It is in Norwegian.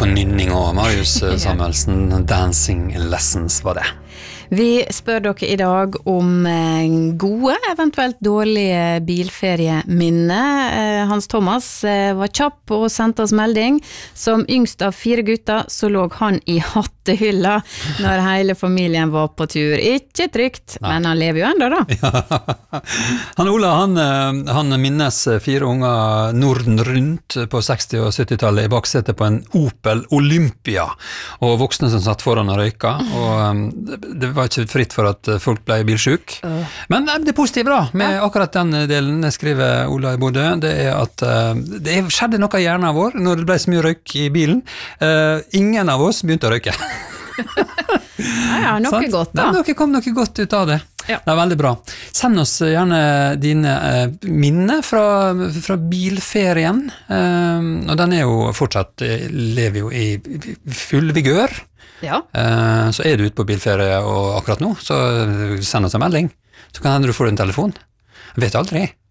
på nynning og Marius Samuelsen, Dancing Lessons var det. Vi spør dere i dag om gode, eventuelt dårlige bilferieminner. Hans Thomas var kjapp og sendte oss melding. Som yngst av 4 gutter så lå han i hattehylla når hele familien var på tur. Ikke trygt, men han lever jo enda da. Ja. Han Ola, han minnes 4 unger Norden rundt på 60- og 70-tallet i baksetet på en Opel Olympia, og voksne som satt foran og røyka, og det var ikke fritt for at folk ble bilsjuk. Men det positive da, med akkurat den delen, skriver Ola i Bodø, det at det skjedde noe i hjernen vår når det ble så mye røyk i bilen. Ingen av oss begynte å røyke. Ja, noe godt da. Det kom noe godt ut av det. Ja. Det veldig bra. Send oss gjerne dine minner fra bilferien, og den jo fortsatt, lever jo i full vigør. Ja. Så du ute på bilferie og akkurat nå, så send oss en melding. Så kan hende du får en telefon. Jeg vet aldri.